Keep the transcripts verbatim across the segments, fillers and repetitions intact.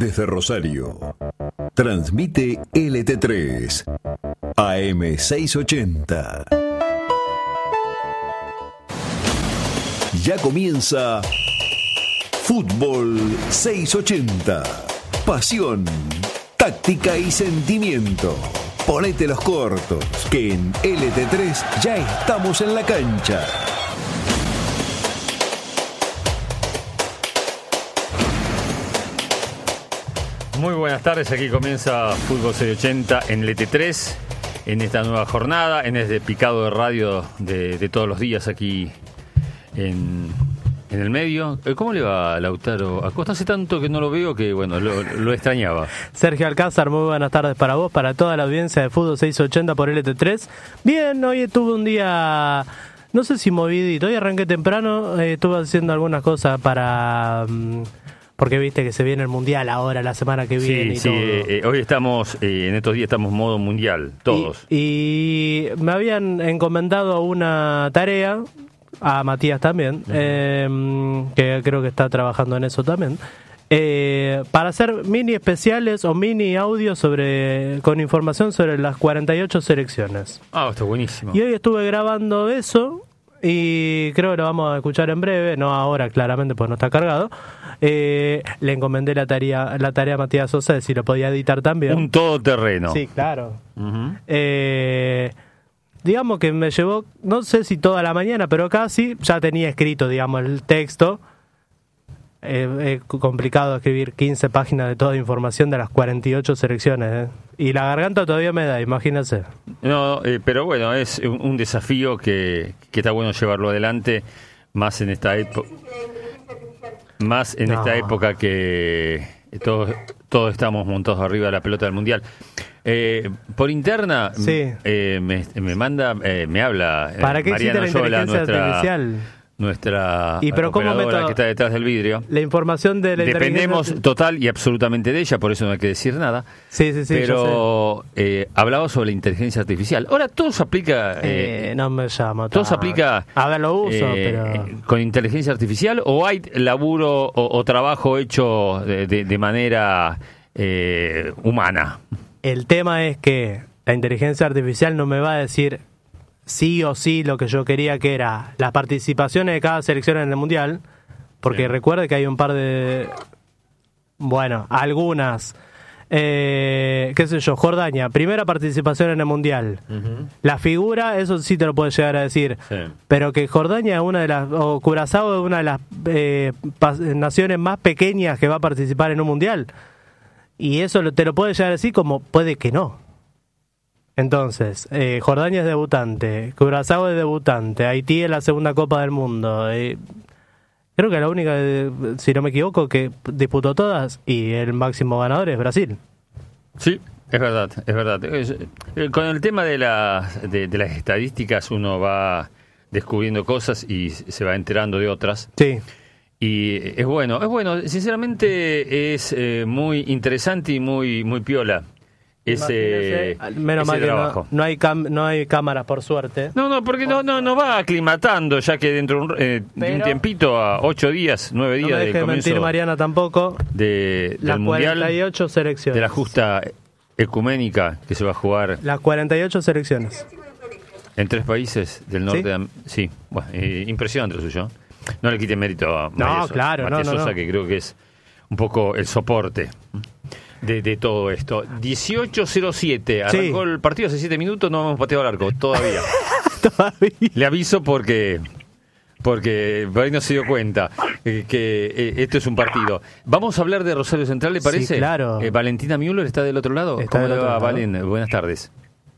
Desde Rosario, transmite L T tres, A M seiscientos ochenta. Ya comienza Fútbol seiscientos ochenta. Pasión, táctica y sentimiento. Ponete los cortos, que en L T tres ya estamos en la cancha. Muy buenas tardes, aquí comienza Fútbol seiscientos ochenta en L T tres, en esta nueva jornada, en este picado de radio de, de todos los días aquí en, en el medio. ¿Cómo le va, Lautaro Acosta? Hace tanto que no lo veo que, bueno, lo, lo extrañaba. Sergio Alcázar, muy buenas tardes para vos, para toda la audiencia de Fútbol seiscientos ochenta por L T tres. Bien, hoy tuve un día, no sé si movidito, hoy arranqué temprano, eh, estuve haciendo algunas cosas para... Um, porque viste que se viene el Mundial ahora, la semana que viene. Sí, y sí, todo. Eh, hoy estamos, eh, en estos días estamos modo mundial, todos. Y, y me habían encomendado una tarea, a Matías también, uh-huh. eh, que creo que está trabajando en eso también, eh, para hacer mini especiales o mini audios sobre, con información sobre las cuarenta y ocho selecciones. Ah, está buenísimo. Y hoy estuve grabando eso y creo que lo vamos a escuchar en breve, no ahora claramente porque no está cargado. Eh, le encomendé la tarea la tarea a Matías Sosa de si lo podía editar también. Un todoterreno. Sí, claro. Uh-huh. Eh, digamos que me llevó, no sé si toda la mañana, pero casi, ya tenía escrito, digamos, el texto. Eh, es complicado escribir quince páginas de toda información de las cuarenta y ocho selecciones. ¿eh? Y la garganta todavía me da, imagínense. No, eh, pero bueno, es un, un desafío que, que está bueno llevarlo adelante, más en esta época. Más en no. esta época que todos, todos estamos montados arriba de la pelota del Mundial. Eh, por interna, sí. eh, me, me manda, eh, me habla eh, ¿Para qué Mariana existe la Yola, inteligencia nuestra, artificial? nuestra ¿Y pero cómo operadora meto que está detrás del vidrio. La información de la Dependemos inteligencia... total y absolutamente de ella, por eso no hay que decir nada. Sí, sí, sí. Pero eh, hablaba sobre la inteligencia artificial. Ahora todo se aplica. Eh, eh, no me llamo. Todo se aplica. A ver, lo uso, eh, pero. ¿Con inteligencia artificial o hay laburo o, o trabajo hecho de, de, de manera eh, humana? El tema es que la inteligencia artificial no me va a decir sí o sí lo que yo quería, que era las participaciones de cada selección en el Mundial, porque sí. Recuerde que hay un par de, bueno, algunas, eh, qué sé yo, Jordania, primera participación en el Mundial, uh-huh. La figura, eso sí te lo puedo llegar a decir, sí. Pero que Jordania es una de las, o Curazao es una de las eh, pas, naciones más pequeñas que va a participar en un Mundial, y eso te lo puede llegar a decir como puede que no. Entonces, eh, Jordania es debutante, Curazao es debutante, Haití es la segunda Copa del Mundo. Eh, creo que la única, si no me equivoco, que disputó todas y el máximo ganador es Brasil. Sí, es verdad, es verdad. Es, eh, con el tema de, la, de, de las estadísticas uno va descubriendo cosas y se va enterando de otras. Sí. Y es bueno, es bueno. Sinceramente es eh, muy interesante y muy, muy piola. Ese, menos ese mal que trabajo. No, no hay cam, no hay cámaras, por suerte. No, no, porque no, no, no va aclimatando, ya que dentro eh, de un tiempito, a ocho días, nueve días no me del comienzo. Mentir, Mariana, tampoco. De, las del Mundial, cuarenta y ocho selecciones. de la justa ecuménica que se va a jugar. Las cuarenta y ocho selecciones. En tres países del norte. ¿Sí? De, sí, bueno, eh, impresionante lo suyo. No le quite mérito a María no, Sosa, claro, Matías no, no, Sosa, no. que creo que es un poco el soporte de, de todo esto. dieciocho cero siete, arrancó sí. El partido hace siete minutos, no hemos pateado el arco, todavía. Todavía. Le aviso porque porque por ahí no se dio cuenta eh, que eh, esto es un partido. Vamos a hablar de Rosario Central, ¿le parece? Sí, claro. Eh, Valentina Müller está del otro lado. Está ¿Cómo le va, lado. Valen? Buenas tardes.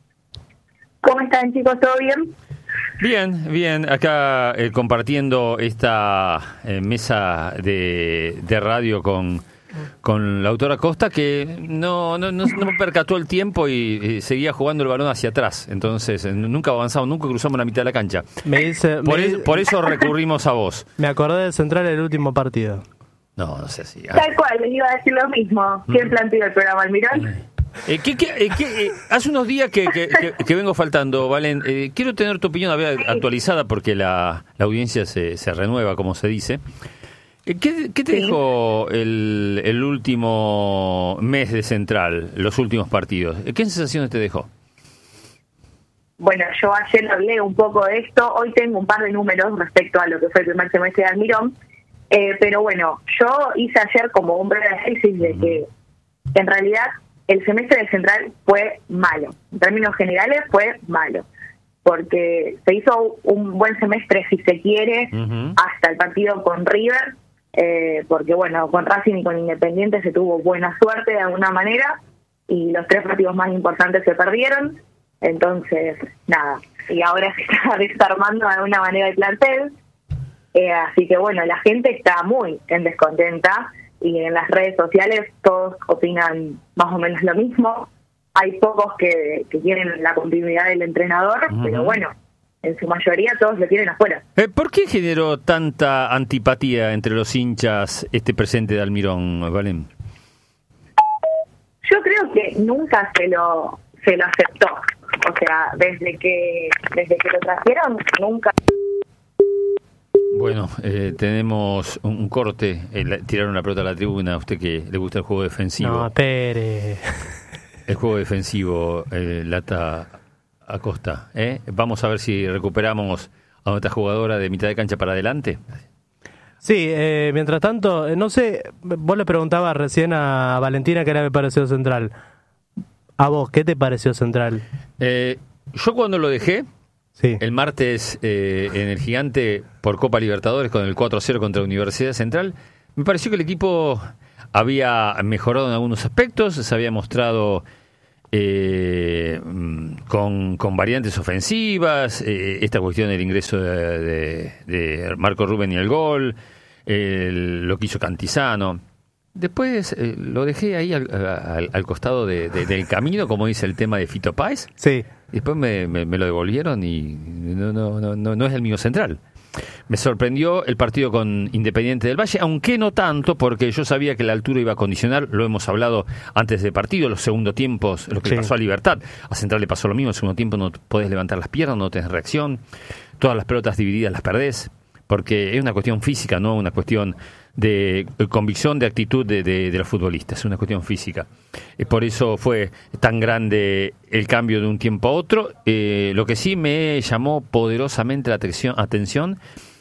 ¿Cómo están, chicos? ¿Todo bien? Bien, bien, acá eh, compartiendo esta eh, mesa de, de radio con, con la autora Costa, que no, no, no, no percató el tiempo y, y seguía jugando el balón hacia atrás, entonces eh, nunca avanzamos, nunca cruzamos la mitad de la cancha. Me dice, por, me es, por eso recurrimos a vos. Me acordé de Central el último partido. No, no sé si... Ah. Tal cual, les iba a decir lo mismo. ¿Quién planteó el programa, Almirón? Eh, ¿qué, qué, eh, qué, eh, hace unos días que, que, que, que vengo faltando, Valen. Eh, quiero tener tu opinión a ver, actualizada porque la, la audiencia se, se renueva, como se dice. ¿Qué, qué te sí. dejó el, el último mes de Central, los últimos partidos? ¿Qué sensaciones te dejó? Bueno, yo ayer hablé un poco de esto, hoy tengo un par de números respecto a lo que fue el primer semestre de Almirón, eh, pero bueno, yo hice ayer como un breve análisis de que en realidad el semestre de Central fue malo, en términos generales fue malo, porque se hizo un buen semestre, si se quiere, uh-huh. hasta el partido con River, eh, porque bueno, con Racing y con Independiente se tuvo buena suerte de alguna manera, y los tres partidos más importantes se perdieron. Entonces, nada, y ahora se está desarmando de alguna manera el plantel, eh, así que bueno, la gente está muy en descontenta y en las redes sociales todos opinan más o menos lo mismo. Hay pocos que, que quieren la continuidad del entrenador, uh-huh. pero bueno, en su mayoría todos lo quieren afuera. Eh, ¿Por qué generó tanta antipatía entre los hinchas este presente de Almirón, Valen? Yo creo que nunca se lo se lo aceptó. O sea, desde que desde que lo trajeron, nunca... Bueno, eh, tenemos un, un corte. Eh, tiraron la pelota a la tribuna. A usted que le gusta el juego defensivo. No, Pere. El juego defensivo, eh, Lata Acosta. ¿eh? Vamos a ver si recuperamos a nuestra jugadora de mitad de cancha para adelante. Sí, eh, mientras tanto, no sé, vos le preguntabas recién a Valentina qué le pareció Central. ¿A vos qué te pareció Central? Eh, yo cuando lo dejé, sí. el martes eh, en el Gigante por Copa Libertadores con el cuatro a cero contra Universidad Central, me pareció que el equipo había mejorado en algunos aspectos, se había mostrado eh, con, con variantes ofensivas, eh, esta cuestión del ingreso de, de, de Marco Rubén y el gol, el, lo que hizo Cantizano. Después eh, lo dejé ahí al, al, al costado de, de, del camino, como dice el tema de Fito Páez. Sí. Después me, me, me lo devolvieron y no, no, no, no, no es el mío Central. Me sorprendió el partido con Independiente del Valle, aunque no tanto, porque yo sabía que la altura iba a condicionar, lo hemos hablado antes del partido, los segundos tiempos, lo que sí. le pasó a Libertad. A Central le pasó lo mismo, el segundo tiempo no podés levantar las piernas, no tenés reacción, todas las pelotas divididas las perdés, porque es una cuestión física, no una cuestión de convicción, de actitud de, de, de los futbolistas, es una cuestión física. Eh, por eso fue tan grande el cambio de un tiempo a otro. Eh, lo que sí me llamó poderosamente la atención, atención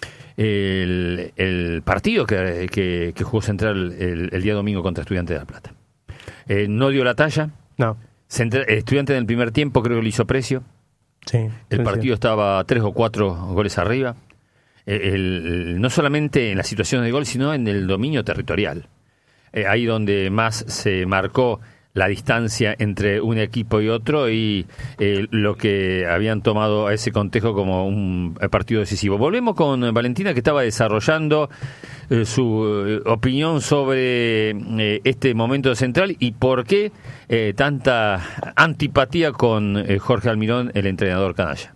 el, el partido que, que, que jugó Central el, el día domingo contra Estudiantes de La Plata. Eh, no dio la talla. No. Central, Estudiantes en el primer tiempo creo que le hizo precio. Sí, el sí, partido sí. estaba tres o cuatro goles arriba. El, el, no solamente en la situación de gol, sino en el dominio territorial. Eh, ahí donde más se marcó la distancia entre un equipo y otro y eh, lo que habían tomado a ese cotejo como un partido decisivo. Volvemos con Valentina, que estaba desarrollando eh, su eh, opinión sobre eh, este momento de Central y por qué eh, tanta antipatía con eh, Jorge Almirón, el entrenador canalla.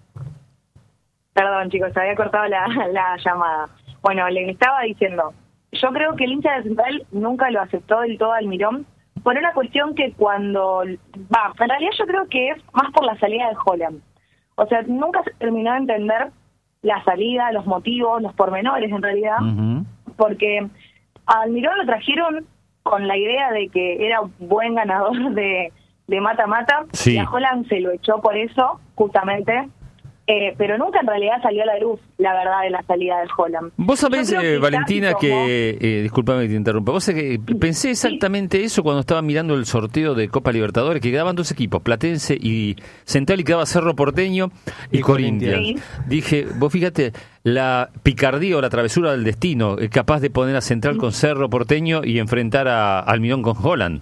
Perdón, chicos, se había cortado la, la llamada. Bueno, le estaba diciendo, yo creo que el hincha de Central nunca lo aceptó del todo Almirón, por una cuestión que cuando... Va, en realidad yo creo que es más por la salida de Holland. O sea, nunca se terminó de entender la salida, los motivos, los pormenores en realidad, uh-huh. porque a Almirón lo trajeron con la idea de que era un buen ganador de de mata-mata, sí. y a Holland se lo echó por eso, justamente... Eh, pero nunca en realidad salió a la luz la verdad de la salida de Holland. Vos sabés, eh, que Valentina, que... Tomó... Eh, disculpame que te interrumpa. Vos sabés que pensé exactamente sí. eso cuando estaba mirando el sorteo de Copa Libertadores, que quedaban dos equipos, Platense y Central, y quedaba Cerro Porteño y, y Corinthians. Sí. Dije, vos fíjate, la picardía o la travesura del destino, es capaz de poner a Central sí. con Cerro Porteño y enfrentar a Almirón con Holland.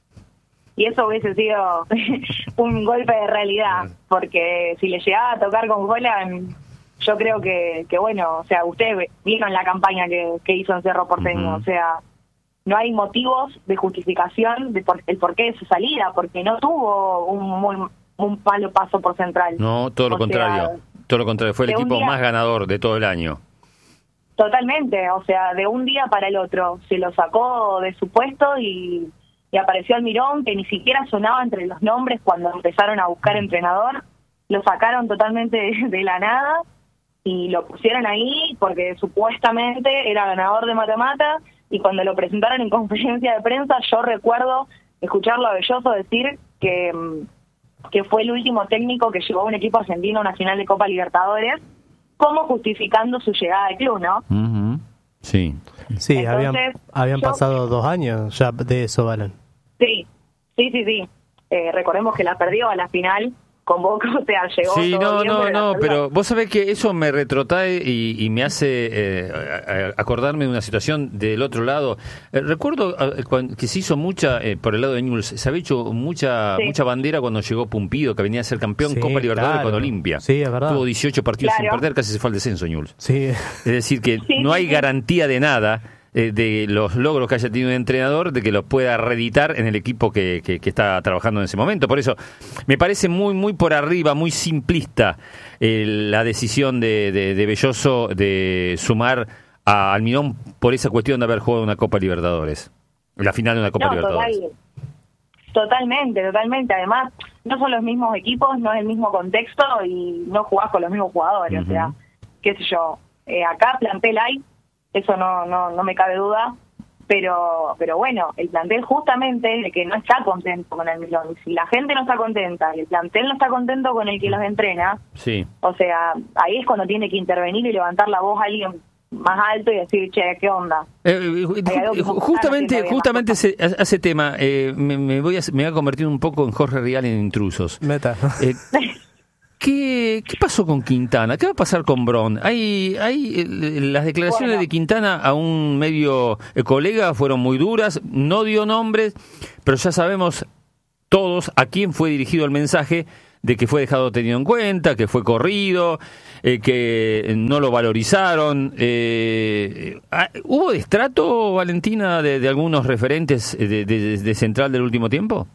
Y eso hubiese sido un golpe de realidad, porque si le llegaba a tocar con Holland, yo creo que, que bueno, o sea, ustedes vieron la campaña que, que hizo en Cerro Porteño, uh-huh. o sea, no hay motivos de justificación de por, el porqué de su salida, porque no tuvo un muy un malo paso por Central. No, todo lo o contrario, sea, todo lo contrario, fue el equipo día, más ganador de todo el año. Totalmente, o sea, de un día para el otro, se lo sacó de su puesto y... y apareció Almirón, que ni siquiera sonaba entre los nombres cuando empezaron a buscar entrenador, lo sacaron totalmente de, de la nada, y lo pusieron ahí porque supuestamente era ganador de mata-mata, y cuando lo presentaron en conferencia de prensa, yo recuerdo escucharlo a Belloso decir que, que fue el último técnico que llevó a un equipo argentino a una final de Copa Libertadores, como justificando su llegada al club, ¿no? Uh-huh. Sí. Sí, Entonces, habían, habían yo, pasado dos años ya de eso, Valen. Sí, sí, sí, sí. Eh, recordemos que la perdió a la final con Boca, o sea, llegó Sí, todo no, bien, no, pero no, la pero vos sabés que eso me retrotrae y, y me hace eh, a- a- acordarme de una situación del otro lado. Eh, recuerdo eh, cuando, que se hizo mucha, eh, por el lado de Newell's, se había hecho mucha Sí. mucha bandera cuando llegó Pumpido, que venía a ser campeón Sí, Copa Libertadores claro. con Olimpia. Sí, es verdad. Tuvo dieciocho partidos Claro. sin perder, casi se fue al descenso Newell's. Sí. Es decir, que Sí, no sí, hay sí. garantía de nada eh, de los logros que haya tenido un entrenador, de que los pueda reeditar en el equipo que, que, que está trabajando en ese momento. Por eso, me parece muy muy por arriba, muy simplista eh, la decisión de, de, de Belloso de sumar a Almirón por esa cuestión de haber jugado una Copa Libertadores, la final de una Copa No, Libertadores. total, totalmente, totalmente. Además, no son los mismos equipos, no es el mismo contexto y no jugás con los mismos jugadores. Ujú. O sea, qué sé yo, eh, acá plantel hay, eso no, no, no me cabe duda, pero pero bueno, el plantel justamente es el que no está contento con el Milón. Y si la gente no está contenta y el plantel no está contento con el que los entrena, Sí. o sea, ahí es cuando tiene que intervenir y levantar la voz a alguien más alto y decir, che, ¿qué onda? Eh, eh, Hay algo que ju- no justamente, está haciendo justamente bien ese, ese tema, eh, me, me voy a, me voy a convertir un poco en Jorge Rial en Intrusos. Meta. Eh, ¿qué, ¿Qué pasó con Quintana? ¿Qué va a pasar con Bron? Hay, hay eh, las declaraciones Bueno. de Quintana a un medio eh, colega fueron muy duras, no dio nombres, pero ya sabemos todos a quién fue dirigido el mensaje de que fue dejado tenido en cuenta, que fue corrido, eh, que no lo valorizaron. Eh, ¿Hubo destrato, Valentina, de, de algunos referentes de, de, de Central del último tiempo?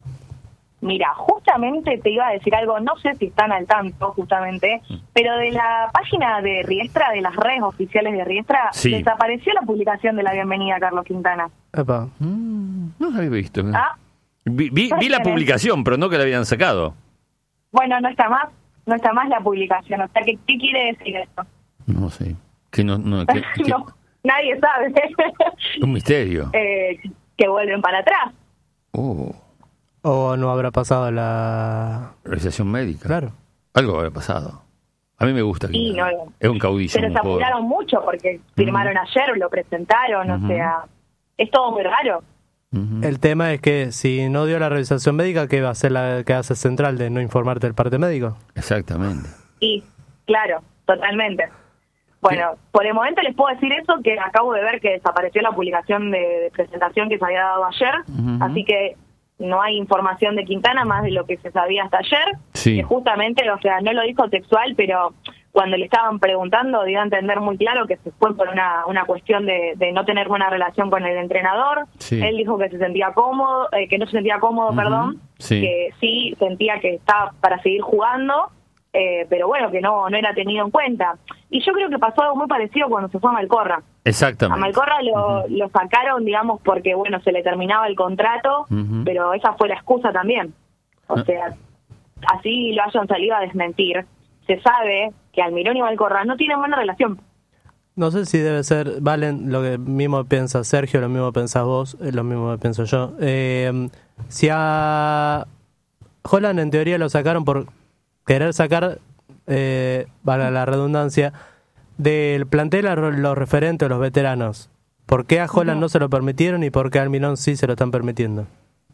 Mira, justamente te iba a decir algo, no sé si están al tanto justamente, pero de la página de Riestra, de las redes oficiales de Riestra, Sí. desapareció la publicación de la bienvenida a Carlos Quintana. Epa. Mm, no lo había visto. Ah, Vi, vi, vi la publicación, pero no que la habían sacado. bueno, no está más, no está más la publicación. O sea, ¿qué, qué quiere decir esto? No sé. Que no, no, que- que- No, nadie sabe. un misterio. eh, que vuelven para atrás. Oh, O no habrá pasado la... realización médica. Claro. Algo habrá pasado. A mí me gusta. Y Quintana. no, Es un caudillo. pero un se jugador. apuraron mucho porque firmaron ayer, lo presentaron, Ujú. o sea, es todo muy raro. Ujú. El tema es que si no dio la revisación médica, ¿qué va a hacer la que hace Central de no informarte del parte médico? Exactamente. Y, claro, totalmente. Bueno, por el momento les puedo decir eso, que acabo de ver que desapareció la publicación de, de presentación que se había dado ayer, Ujú. así que no hay información de Quintana más de lo que se sabía hasta ayer, Sí. que justamente, o sea, no lo dijo textual, pero cuando le estaban preguntando dio a entender muy claro que se fue por una, una cuestión de, de no tener buena relación con el entrenador. Sí. Él dijo que se sentía cómodo, eh, que no se sentía cómodo, Ujú. perdón, Sí. que sí sentía que estaba para seguir jugando, eh, pero bueno, que no, no era tenido en cuenta. Y yo creo que pasó algo muy parecido cuando se fue a Malcorra. Exactamente. A Malcorra lo, lo sacaron, digamos, porque, bueno, se le terminaba el contrato, Ujú. pero esa fue la excusa también. O Ah. sea, así lo hayan salido a desmentir. Se sabe que Almirón y Malcorra no tienen buena relación. No sé si debe ser, Valen, lo que mismo piensa Sergio, lo mismo pensás vos, es lo mismo que pienso yo. Eh, si a Holland en teoría lo sacaron por querer sacar, eh, valga la redundancia, del plantel a los referentes, los veteranos, ¿por qué a Holland no se lo permitieron y por qué a Almirón sí se lo están permitiendo?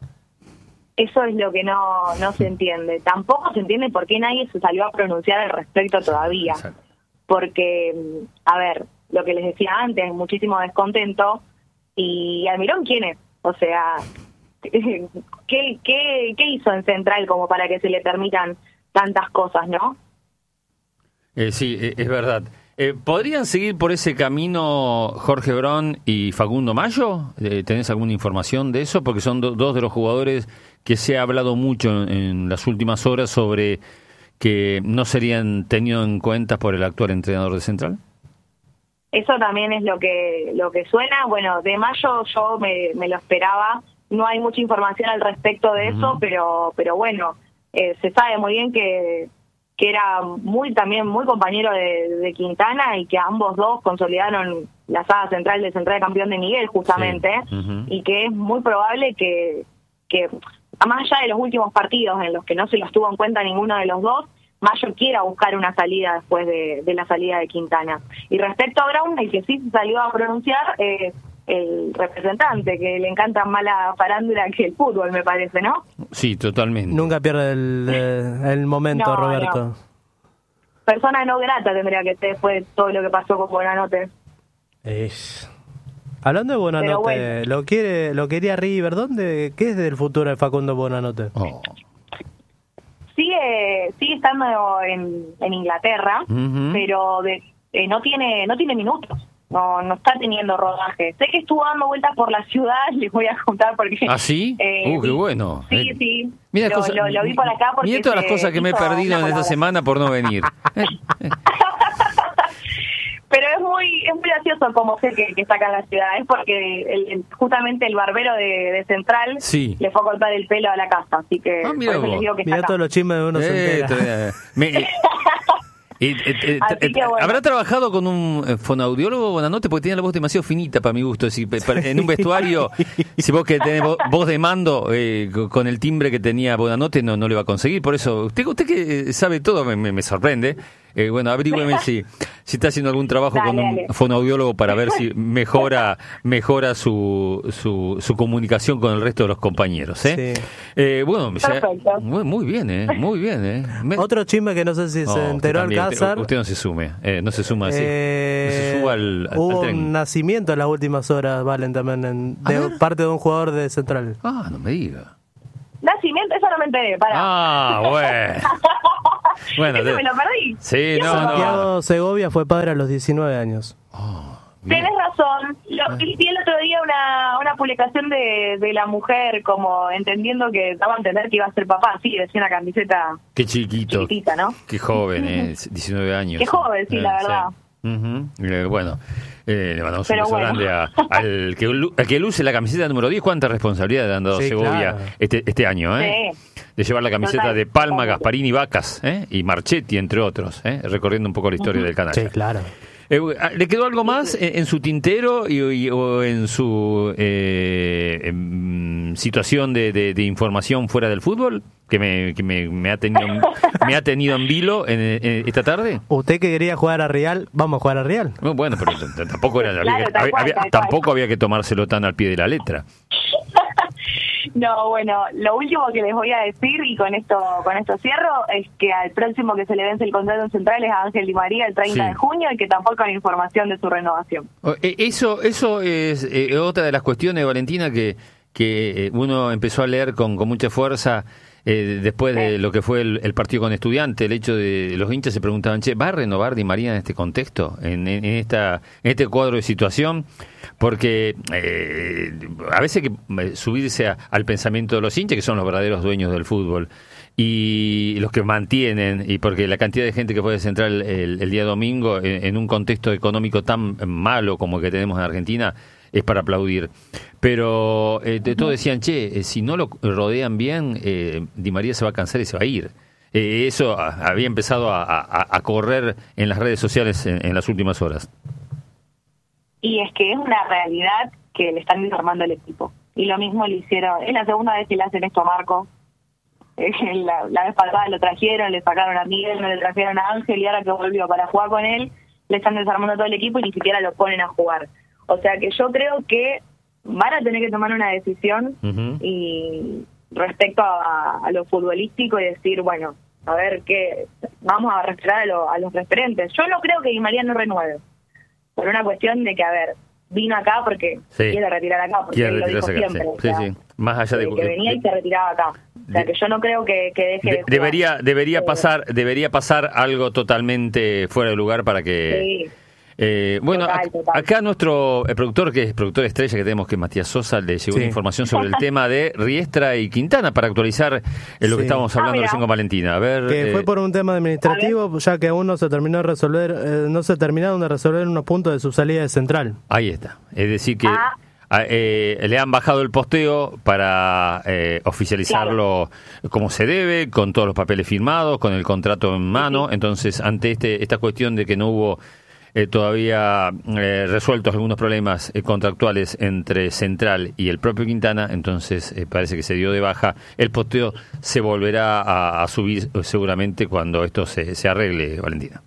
Eso es lo que no, no se entiende. Tampoco se entiende por qué nadie se salió a pronunciar al respecto todavía. Exacto. Porque, a ver, lo que les decía antes, muchísimo descontento. ¿Y Almirón quién es? O sea, ¿qué, qué, qué hizo en Central como para que se le permitan tantas cosas, no? Eh, sí, eh, es verdad. Eh, ¿Podrían seguir por ese camino Jorge Bron y Facundo Mayo? Eh, ¿Tenés alguna información de eso? Porque son do- dos de los jugadores que se ha hablado mucho en, en las últimas horas sobre que no serían tenidos en cuenta por el actual entrenador de Central. Eso también es lo que lo que suena. Bueno, de Mayo yo me, me lo esperaba. No hay mucha información al respecto de eso, Ujú. pero pero bueno, eh, se sabe muy bien que que era muy también muy compañero de, de Quintana y que ambos dos consolidaron la saga central de Central de Campeón de Miguel justamente, sí. uh-huh. y que es muy probable que, que más allá de los últimos partidos en los que no se los tuvo en cuenta ninguno de los dos, Mayo quiera buscar una salida después de, de la salida de Quintana. Y respecto a Brown, el que sí se salió a pronunciar es el representante, que le encanta más la farándula que el fútbol, me parece, ¿no? Sí, totalmente. Nunca pierde el, eh, el momento, no, Roberto. No. Persona no grata tendría que ser después de todo lo que pasó con Buonanotte. Es... Hablando de Buonanotte, bueno. lo quiere, lo quería River. ¿Dónde? ¿Qué es del futuro de Facundo Buonanotte? Oh. Sigue, sigue estando en, en Inglaterra, uh-huh. pero de, eh, no tiene, no tiene minutos. No, no está teniendo rodaje. Sé que estuvo dando vueltas por la ciudad, les voy a contar porque... ¿Ah, sí? Eh, uh, qué bueno. Sí, eh, sí. Mira lo, cosa, lo, lo vi por acá porque... Mira todas las cosas que me he perdido en esta semana por no venir. eh, eh. Pero es muy es muy gracioso como sé que, que está acá en la ciudad. Es porque el, el, justamente el barbero de, de Central sí. le fue a cortar el pelo a la casa. Así que ah, mira por eso les digo que está mira acá. Todos los chismes de uno eh, se entera. Me, eh, Eh, eh, eh, eh, bueno. ¿Habrá trabajado con un eh, fonoaudiólogo Buonanotte? Porque tiene la voz demasiado finita para mi gusto. Si, en un vestuario, si vos que tenés voz de mando, eh, con el timbre que tenía Buonanotte, no, no le va a conseguir. Por eso, usted usted que sabe todo, me, me, me sorprende. Eh, bueno, averígüeme si, si está haciendo algún trabajo dale, con un dale. fonoaudiólogo para ver si mejora mejora su, su, su comunicación con el resto de los compañeros. ¿eh? Sí. Eh, bueno, ya, muy, muy bien, ¿eh? Muy bien, ¿eh? Me... Otro chisme que no sé si no, se enteró Alcázar. Usted no se sume, eh, no se suma así. Eh, no se suba al, al, hubo al tren. Un nacimiento en las últimas horas, Valen, también, en, de parte de un jugador de Central. Ah, no me diga. Nacimiento, eso no me enteré, para. Ah, bueno. Bueno, ¿eso te... me lo perdí? Sí, no, Santiago no. Segovia fue padre a los diecinueve años. Oh, Tienes razón. Lo, vi el otro día una, una publicación de, de la mujer como entendiendo que daba a entender que iba a ser papá. Sí, decía una camiseta. Qué chiquito. Chiquitita, ¿no? Qué joven, eh. diecinueve años. Qué joven, sí, eh, la verdad. Sí. Uh-huh. eh, bueno, eh, le mandamos un beso bueno. grande a, al, que, al que luce la camiseta número diez. ¿Cuánta responsabilidad le han dado sí, Segovia claro. este, este año? ¿eh? Sí. De llevar la camiseta Total. de Palma, Gasparini, Vacas ¿eh? y Marchetti, entre otros, ¿eh? recorriendo un poco la historia uh-huh. del canal. Sí, claro. Eh, ¿Le quedó algo más en, en su tintero y, y, o en su eh, en situación de, de, de información fuera del fútbol que me, que me, me ha tenido me ha tenido en vilo en, en esta tarde? ¿Usted que quería jugar a Real? Vamos a jugar a Real. Bueno, pero t- tampoco era había, claro, había, había, había, tampoco había que tomárselo tan al pie de la letra. No, bueno, lo último que les voy a decir, y con esto con esto cierro, es que al próximo que se le vence el contrato en Central es a Ángel Di María el treinta sí. de junio, y que tampoco hay información de su renovación. Eso eso es eh, otra de las cuestiones, Valentina, que, que uno empezó a leer con, con mucha fuerza eh, después de sí. lo que fue el, el partido con Estudiantes. El hecho de los hinchas se preguntaban, che, ¿va a renovar Di María en este contexto, en, en, esta, en este cuadro de situación? Porque eh, a veces hay que subirse a, al pensamiento de los hinchas, que son los verdaderos dueños del fútbol, y los que mantienen, y porque la cantidad de gente que puede centrar el, el, el día domingo en, en un contexto económico tan malo como el que tenemos en Argentina, es para aplaudir. Pero eh, de todo decían, che, eh, si no lo rodean bien, eh, Di María se va a cansar y se va a ir. Eh, eso a, había empezado a, a, a correr en las redes sociales en, en las últimas horas. Y es que es una realidad que le están desarmando el equipo. Y lo mismo le hicieron, es la segunda vez que le hacen esto a Marco. Eh, la, la vez pasada lo trajeron, le sacaron a Miguel, no le trajeron a Ángel, y ahora que volvió para jugar con él, le están desarmando todo el equipo y ni siquiera lo ponen a jugar. O sea que yo creo que van a tener que tomar una decisión uh-huh. y respecto a, a lo futbolístico y decir, bueno, a ver qué, vamos a respetar a, lo, a los referentes. Yo no creo que Di María no renueve. Por una cuestión de que, a ver, vino acá porque sí. quiere retirar acá, porque él lo dijo siempre. Sí. O sea, sí, sí. Más allá de, de que venía y se retiraba acá. O sea, de, que yo no creo que, que deje de, de debería debería pasar debería pasar algo totalmente fuera de lugar para que... Sí. Eh, bueno, total, total. Acá nuestro el productor, que es productor estrella que tenemos, que es Matías Sosa, le llegó sí. información sobre el tema de Riestra y Quintana para actualizar eh, lo sí. que estábamos hablando ah, recién con Valentina. A ver, que eh, fue por un tema administrativo, ya que aún no se terminó de resolver, eh, no se terminaron de resolver unos puntos de su salida de Central. Ahí está. Es decir que ah. eh, le han bajado el posteo para eh, oficializarlo claro. como se debe, con todos los papeles firmados, con el contrato en mano. Sí, sí. Entonces, ante este esta cuestión de que no hubo Eh, todavía eh, resueltos algunos problemas eh, contractuales entre Central y el propio Quintana, entonces eh, parece que se dio de baja. El posteo se volverá a, a subir seguramente cuando esto se, se arregle, Valentina.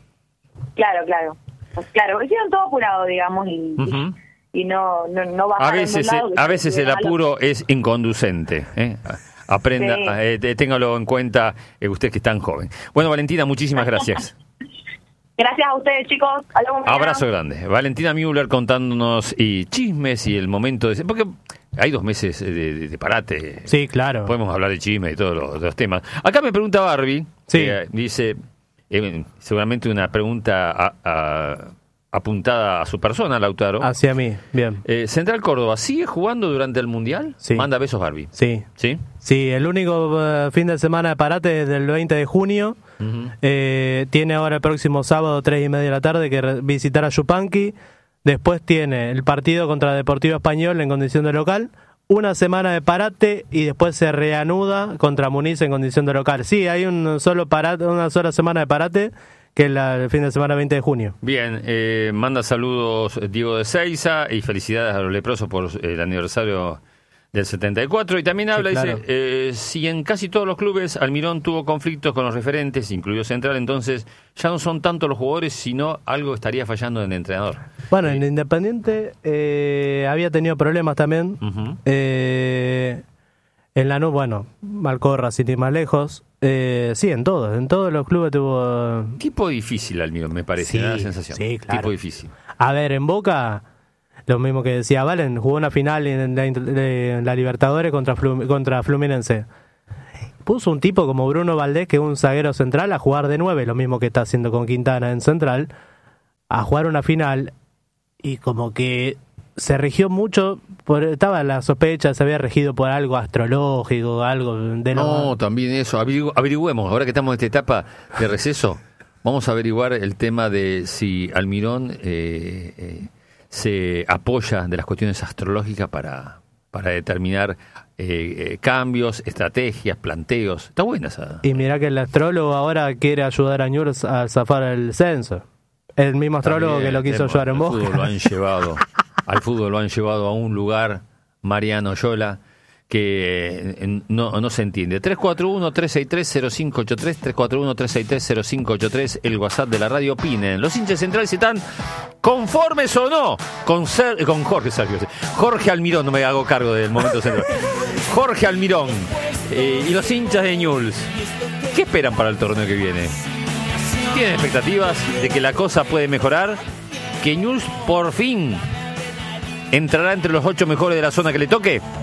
Claro, claro. Pues claro, hicieron todo apurado, digamos, y, uh-huh. y, y no, no, no bajaron a veces, de un lado, a veces el apuro que... es inconducente, ¿eh? Aprenda, sí. eh, téngalo en cuenta eh, usted que es tan joven. Bueno, Valentina, muchísimas gracias. Gracias a ustedes, chicos. Abrazo grande. Valentina Müller contándonos y chismes y el momento de... Porque hay dos meses de, de, de parate. Sí, claro. Podemos hablar de chismes y todos los, los temas. Acá me pregunta Barbie. Sí. Eh, dice, eh, seguramente una pregunta a, a, apuntada a su persona, Lautaro. Hacia mí, bien. Eh, Central Córdoba, ¿sigue jugando durante el Mundial? Sí. Manda besos, Barbie. Sí. ¿Sí? Sí, el único uh, fin de semana de parate desde el veinte de junio. Uh-huh. Eh, tiene ahora el próximo sábado, tres y media de la tarde, que re- visitar a Yupanqui. Después tiene el partido contra Deportivo Español en condición de local. Una semana de parate y después se reanuda contra Muniz en condición de local. Sí, hay un solo parate, una sola semana de parate, que es la, el fin de semana veinte de junio. Bien, eh, manda saludos Diego de Seiza y felicidades a los leprosos por el aniversario del setenta y cuatro, y también habla, sí, claro. dice, eh, si en casi todos los clubes Almirón tuvo conflictos con los referentes, incluido Central, entonces ya no son tanto los jugadores, sino algo estaría fallando en el entrenador. Bueno, eh, en Independiente eh, había tenido problemas también. Uh-huh. Eh, en Lanús, bueno, Malcorra, sin ir más lejos. Eh, sí, en todos, en todos los clubes tuvo... Tipo difícil Almirón, me parece, sí, da la sensación. Sí, claro. Tipo difícil. A ver, en Boca... Lo mismo que decía Valen, jugó una final en la, en la Libertadores contra, Flum, contra Fluminense. Puso un tipo como Bruno Valdés, que es un zaguero central, a jugar de nueve, lo mismo que está haciendo con Quintana en Central, a jugar una final, y como que se rigió mucho, por, estaba la sospecha, se había regido por algo astrológico, algo de... No, lo... también eso, Averigu- averigüemos, ahora que estamos en esta etapa de receso, vamos a averiguar el tema de si Almirón... Eh, eh, se apoya de las cuestiones astrológicas para, para determinar eh, eh, cambios, estrategias, planteos. Está buena esa. Y mira que el astrólogo ahora quiere ayudar a Newell's a zafar el censo. El mismo astrólogo También, que lo quiso ayudar en Boca. Al fútbol lo han llevado, al fútbol lo han llevado a un lugar, Mariano Yola, que eh, no, no se entiende. tres cuatro uno, tres seis tres, cero cinco ocho tres, tres cuatro uno, tres seis tres, cero cinco ocho tres, el WhatsApp de la radio. Opinen. Los hinchas centrales están conformes o no con, ser, con Jorge Sergio, Jorge Almirón, no me hago cargo del momento central. Jorge Almirón eh, y los hinchas de Newell's, ¿qué esperan para el torneo que viene? ¿Tienen expectativas de que la cosa puede mejorar? ¿Que Newell's por fin entrará entre los ocho mejores de la zona que le toque?